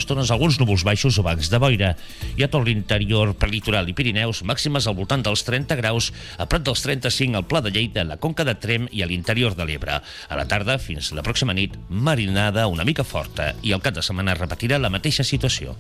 estones alguns núvols baixos o bancs de boira. I a tot l'interior prelitoral i Pirineus, màximes al voltant dels 30 graus, a prop dels 35 al Pla de Lleida, la Conca de Tremp i a l'interior de l'Ebre. A la tarda, fins la pròxima nit, marinada una mica forta i el cap de setmana repetirà la mateixa situació.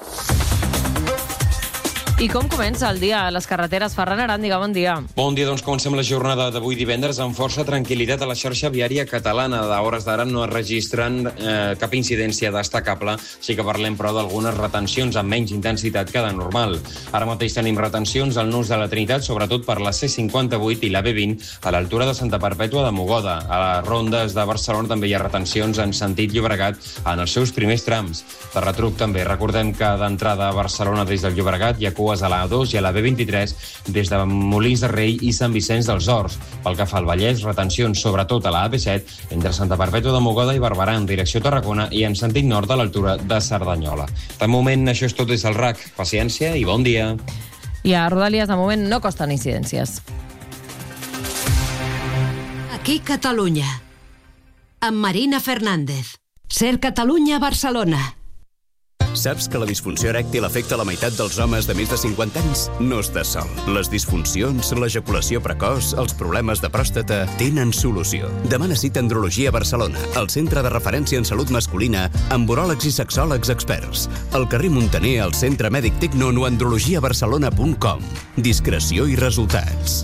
I com comença el dia a les carreteres? Ferran Aràndiga, bon dia. Bon dia, doncs comencem la jornada d'avui divendres amb força tranquil·litat a la xarxa viària catalana. A hores d'ara no es registren cap incidència destacable, sí que parlem però d'algunes retencions amb menys intensitat que de normal. Ara mateix tenim retencions al nus de la Trinitat, sobretot per la C58 i la B20 a l'altura de Santa Perpètua de Mogoda. A les rondes de Barcelona també hi ha retencions en sentit Llobregat en els seus primers trams. De retruc també recordem que d'entrada a Barcelona des del Llobregat hi ha a la A2 i a la B23 des de Molins de Rei i Sant Vicenç dels Horts. Pel que fa al Vallès, retencions sobretot a la AP7 entre Santa Perpètua de Mogoda i Barberà en direcció Tarragona i en sentit nord a l'altura de Cerdanyola. De moment, això és tot des del RAC. Paciència i bon dia. I a Rodalies, de moment, no costen incidències. Aquí Catalunya. Amb Marina Fernández. Ser Catalunya, Barcelona. Saps que la disfunció erèctil afecta la meitat dels homes de més de 50 anys? No estàs sol. Les disfuncions, l'ejaculació precoç, els problemes de pròstata tenen solució. Demana cita a Andrologia Barcelona, el centre de referència en salut masculina, amb uròlegs i sexòlegs experts. Al carrer Muntaner, al Centre Mèdic Tecnon o andrologiabarcelona.com. Discreció i resultats.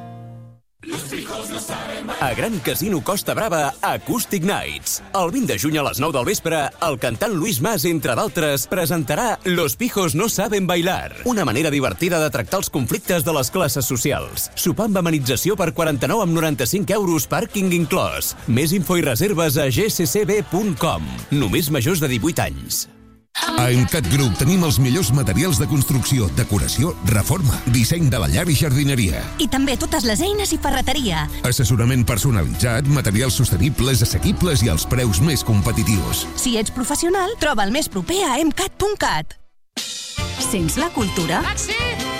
A Gran Casino Costa Brava, Acoustic Nights. El 20 de juny a les 9 del vespre, el cantant Luis Mas, entre d'altres, presentarà Los pijos no saben bailar, una manera divertida de tractar els conflictes de les classes socials. Sopar amb amenització per 49,95 €, pàrquing inclòs. Més info i reserves a gccb.com. Només majors de 18 anys. A Emcat Group tenim els millors materials de construcció, decoració, reforma, disseny de la llar i jardineria. I també totes les eines i ferreteria. Assessorament personalitzat, materials sostenibles, assequibles i als preus més competitius. Si ets professional, troba el més proper a emcat.cat. Sents la cultura? Taxi!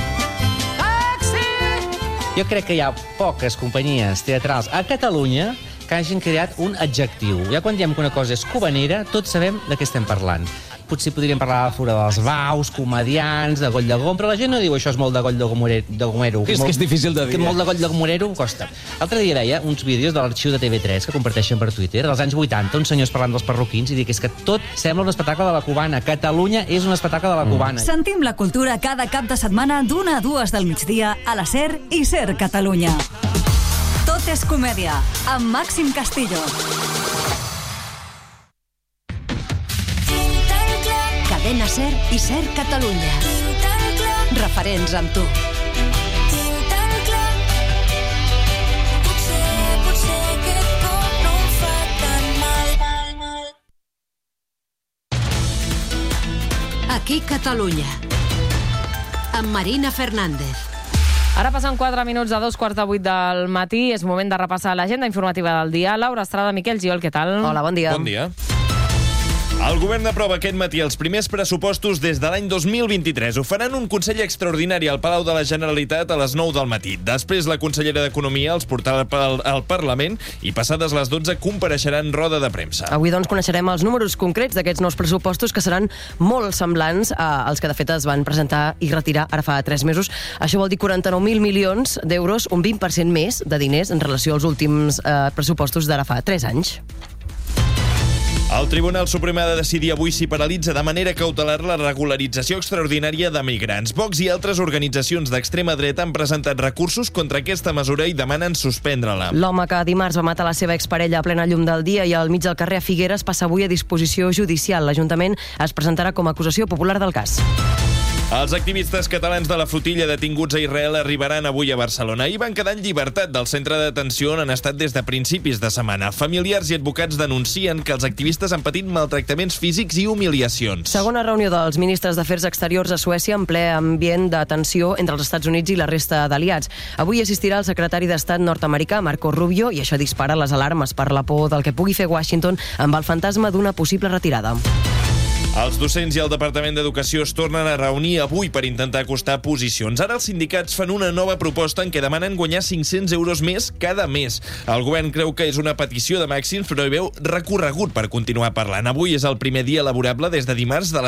Jo crec que hi ha poques companyies teatrals a Catalunya que hagin creat un adjectiu. Ja quan diem que una cosa és cubanera, tots sabem de què estem parlant. Potser podríem parlar de Fura dels Baus, comedians, de Goll de Gom, però la gent no diu això és molt de Goll de Gomero. És que és difícil de dir. Que molt de Goll de Gomero costa. L'altre dia deia uns vídeos de l'arxiu de TV3 que comparteixen per Twitter, dels anys 80, uns senyors parlant dels perruquins, i dic que és que tot sembla un espectacle de la cubana. Catalunya és un espectacle de la cubana. Sentim la cultura cada cap de setmana d'1 a 2 del migdia a la SER i SER Catalunya. Tot és comèdia, amb Màxim Castillo. Cadena SER i SER Catalunya. Referents amb tu. Aquí Catalunya. Amb Marina Fernández. Ara passen 4 minuts a 2:15 del matí. És moment de repassar l'agenda informativa del dia. Laura Estrada, Miquel Giol, què tal? Hola, bon dia. Bon dia. El govern aprova aquest matí els primers pressupostos des de l'any 2023. Ho faran un Consell Extraordinari al Palau de la Generalitat a les 9 del matí. Després, la consellera d'Economia els portarà al Parlament i passades les 12 compareixeran roda de premsa. Avui, doncs, coneixerem els números concrets d'aquests nous pressupostos que seran molt semblants als que, de fet, es van presentar i retirar ara fa 3 mesos. Això vol dir 49.000 milions d'euros, un 20% més de diners en relació als últims pressupostos d'ara fa 3 anys. El Tribunal Suprem ha de decidir avui si paralitza de manera cautelar la regularització extraordinària de migrants. Vox i altres organitzacions d'extrema dreta han presentat recursos contra aquesta mesura i demanen suspendre-la. L'home que dimarts va matar la seva exparella a plena llum del dia i al mig del carrer a Figueres passa avui a disposició judicial. L'Ajuntament es presentarà com a acusació popular del cas. Els activistes catalans de la flotilla detinguts a Israel arribaran avui a Barcelona i van quedar en llibertat del centre de detenció on han estat des de principis de setmana. Familiars i advocats denuncien que els activistes han patit maltractaments físics i humiliacions. Segona reunió dels ministres d'Afers Exteriors a Suècia en ple ambient de tensió entre els Estats Units i la resta d'aliats. Avui assistirà el secretari d'Estat nord-americà, Marco Rubio, i això dispara les alarmes per la por del que pugui fer Washington amb el fantasma d'una possible retirada. Els docents i el Departament d'Educació es tornen a reunir avui per intentar acostar posicions. Ara els sindicats fan una nova proposta en què demanen guanyar 500 euros més cada mes. El govern creu que és una petició de màxims, però hi veu recorregut per continuar parlant. Avui és el primer dia laborable des de dimarts de la